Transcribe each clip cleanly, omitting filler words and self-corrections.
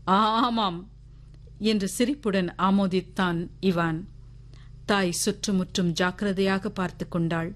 ஆமாம் என்று சிரிப்புடன் ஆமோதித்தான் இவான். தாய் சுற்றுமுற்றும் ஜாக்கிரதையாக பார்த்து கொண்டாள்.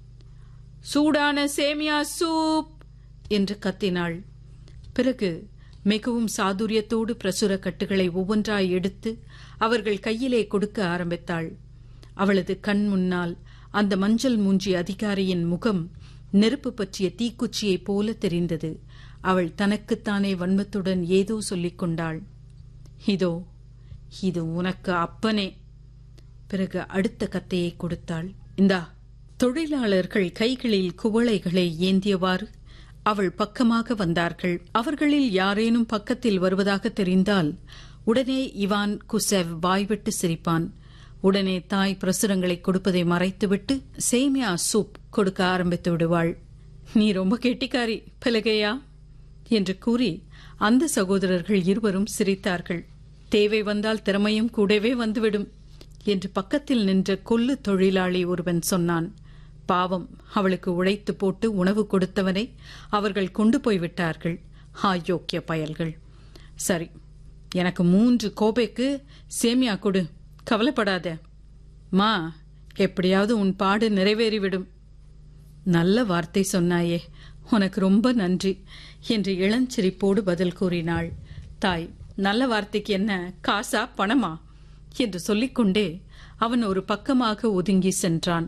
சூடான சேமியா சூப் என்று கத்தினாள். பிறகு மிகவும் சாதுரியத்தோடு பிரசுர கட்டுகளை ஒவ்வொன்றாய் எடுத்து அவர்கள் கையிலே கொடுக்க ஆரம்பித்தாள். அவளது கண் முன்னால் அந்த மஞ்சள் மூஞ்சி அதிகாரியின் முகம் நெருப்பு பற்றிய தீக்குச்சியைப் போல தெரிந்தது. அவள் தனக்குத்தானே வன்மத்துடன் ஏதோ சொல்லிக் கொண்டாள். இதோ இது உனக்கு அப்பனே. பிறகு அடுத்த கத்தையை கொடுத்தாள். இந்தா. தொழிலாளர்கள் கைகளில் குவளைகளை ஏந்தியவாறு அவள் பக்கமாக வந்தார்கள். அவர்களில் யாரேனும் பக்கத்தில் வருவதாக தெரிந்தால் உடனே இவான் குசெவ் வாய்விட்டு சிரிப்பான். உடனே தாய் பிரசுரங்களை கொடுப்பதை மறைத்துவிட்டு சேமியா சூப் கொடுக்க ஆரம்பித்து விடுவாள். நீ ரொம்ப கெட்டிக்காரி பலகையா என்று கூறி அந்த சகோதரர்கள் இருவரும் சிரித்தார்கள். தேவை வந்தால் திறமையும் கூடவே வந்துவிடும் என்று பக்கத்தில் நின்ற கொல்லு தொழிலாளி ஒருவன் சொன்னான். பாவம், அவளுக்கு உழைத்து போட்டு உணவு கொடுத்தவனை அவர்கள் கொண்டு போய்விட்டார்கள். ஆயோக்கிய பயல்கள். சரி, எனக்கு 3 கோபைக்கு சேமியா கொடு, கவலைப்படாத. மா, எப்படியாவது உன் பாடு நிறைவேறிவிடும். நல்ல வார்த்தை சொன்னாயே, உனக்கு ரொம்ப நன்றி என்று இளஞ்சிரிப்போடு பதில் கூறினாள். தாய், நல்ல வார்த்தைக்கு என்ன காசா பணமா என்று சொல்லிக்கொண்டே அவன் ஒரு பக்கமாக ஒதுங்கி சென்றான்.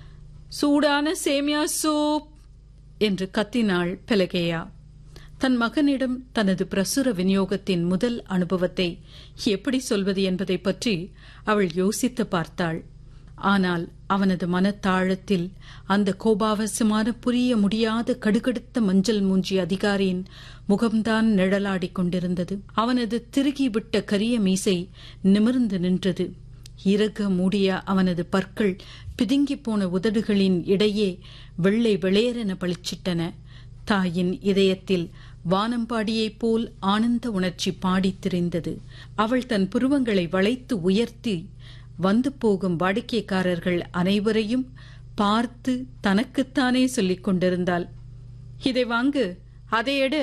சூடான சேமியா சூப் என்று கத்தினாள் பெலகேயா. தன் மகனிடம் தனது பிரசுர விநியோகத்தின் முதல் அனுபவத்தை எப்படி சொல்வது என்பதை பற்றி அவள் யோசித்து பார்த்தாள். ஆனால் அவனது மனத்தாழத்தில் அந்த கோபாவசமான புரிய முடியாத கடுகடுத்த மஞ்சள் மூஞ்சி அதிகாரியின் முகம்தான் நிழலாடிக் கொண்டிருந்தது. அவனது திருகிவிட்ட கரிய மீசை நிமிர்ந்து நின்றது. இறக மூடிய அவனது பற்கள் பிதுங்கி போன உதடுகளின் இடையே வெள்ளை வெளியேறென பளிச்சிட்டன. தாயின் இதயத்தில் வானம்பாடியைப் போல் ஆனந்த உணர்ச்சி பாடித் திரிந்தது. அவள் தன் புருவங்களை வளைத்து உயர்த்தி வந்து போகும் வாடிக்கைக்காரர்கள் அனைவரையும் பார்த்து தனக்குத்தானே சொல்லிக் கொண்டிருந்தாள். இதை வாங்கு, அதை எடு.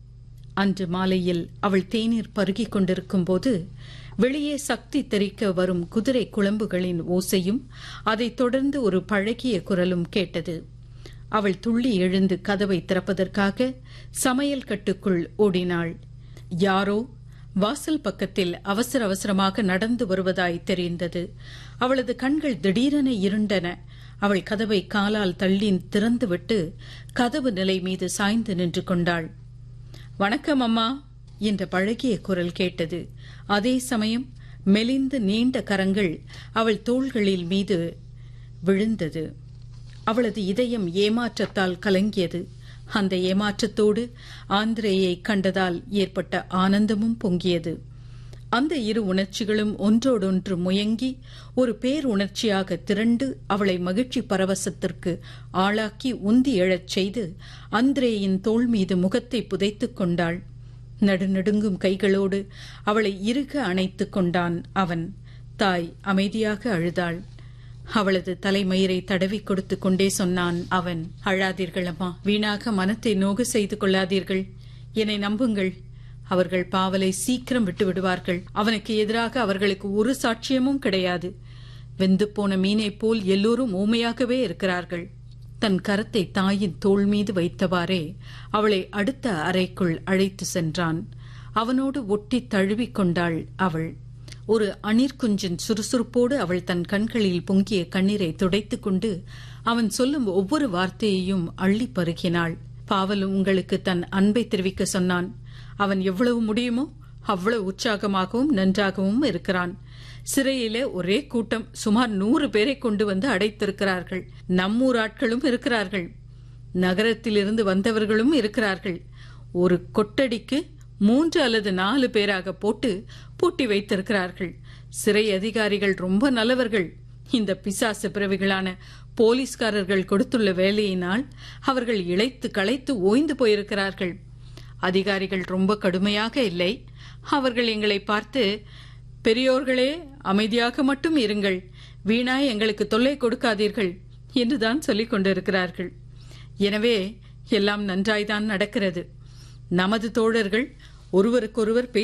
அன்று மாலையில் அவள் தேநீர் பருகிக் கொண்டிருக்கும் போது வெளியே சக்தி தெரிக்க வரும் குதிரை குளம்புகளின் ஓசையும் அதைத் தொடர்ந்து ஒரு பழகிய குரலும் கேட்டது. அவள் துள்ளி எழுந்து கதவை திறப்பதற்காக சமையல் கட்டுக்குள் ஓடினாள். யாரோ வாசல் பக்கத்தில் அவசர அவசரமாக நடந்து வருவதாய் தெரிந்தது. அவளது கண்கள் திடீரென இருண்டன. அவள் கதவை காலால் தள்ளி திறந்துவிட்டு கதவு நிலை மீது சாய்ந்து நின்று கொண்டாள். வணக்கம் அம்மா என்ற பழகிய குரல் கேட்டது. அதே சமயம் மெலிந்த நீண்ட கரங்கள் அவள் தோள்களில் மீது விழுந்தது. அவளது இதயம் ஏமாற்றத்தால் கலங்கியது. அந்த ஏமாற்றத்தோடு ஆந்திரேயை கண்டதால் ஏற்பட்ட ஆனந்தமும் பொங்கியது. அந்த இரு உணர்ச்சிகளும் ஒன்றோடொன்று முயங்கி ஒரு பேருணர்ச்சியாக திரண்டு அவளை மகிழ்ச்சி பரவசத்திற்கு ஆளாக்கி உந்தி எழச் செய்து ஆந்திரேயின் தோள் மீது முகத்தை புதைத்துக் கொண்டாள். நடுநடுங்கும் கைகளோடு அவளை இறுக அணைத்துக் கொண்டான் அவன். தாய் அமைதியாக அழுதாள். அவளது தலைமயிரை தடவி கொடுத்து கொண்டே சொன்னான் அவன். அழாதீர்கள் அம்மா, வீணாக மனத்தை நோக செய்து கொள்ளாதீர்கள். என்னை நம்புங்கள், அவர்கள் பாவலை சீக்கிரம் விட்டு விடுவார்கள். அவனுக்கு எதிராக அவர்களுக்கு ஒரு சாட்சியமும் கிடையாது. வெந்து போன மீனை போல் எல்லோரும் ஊமையாகவே இருக்கிறார்கள். தன் கரத்தை தாயின் தோள் மீது வைத்தவாறே அவளை அடுத்த அறைக்குள் அழைத்து சென்றான். அவனோடு ஒட்டி தழுவிக் கொண்டாள் அவள். ஒரு அணிற்குஞ்சின் சுறுசுறுப்போடு அவள் தன் கண்களில் பொங்கிய கண்ணீரை துடைத்துக் கொண்டு அவன் சொல்லும் ஒவ்வொரு வார்த்தையையும் அள்ளி பருகினாள். பாவல் உங்களுக்கு தன் அன்பை தெரிவிக்க சொன்னான். அவன் எவ்வளவு முடியுமோ அவ்வளவு உற்சாகமாகவும் நன்றாகவும் இருக்கிறான். சிறையிலே ஒரே கூட்டம், சுமார் 100 பேரை கொண்டு வந்து அடைத்திருக்கிறார்கள். நம்மூர் ஆட்களும் இருக்கிறார்கள், நகரத்திலிருந்து வந்தவர்களும் இருக்கிறார்கள். ஒரு கொட்டடிக்கு 3 அல்லது 4 பேராக போட்டு பூட்டி வைத்திருக்கிறார்கள். சிறை அதிகாரிகள் ரொம்ப நல்லவர்கள். இந்த பிசாசு பிறவிகளான போலீஸ்காரர்கள் கொடுத்துள்ள வேலையினால் அவர்கள் இளைத்து களைத்து ஓய்ந்து போயிருக்கிறார்கள். அதிகாரிகள் ரொம்ப கடுமையாக இல்லை. அவர்கள் எங்களை பார்த்து, பெரியோர்களே அமைதியாக மட்டும் இருங்கள், வீணாய் எங்களுக்கு தொல்லை கொடுக்காதீர்கள் என்றுதான் சொல்லிக் கொண்டிருக்கிறார்கள். எனவே எல்லாம் நன்றாய்தான் நடக்கிறது. நமது தோழர்கள் ஒருவருக்கொருவர்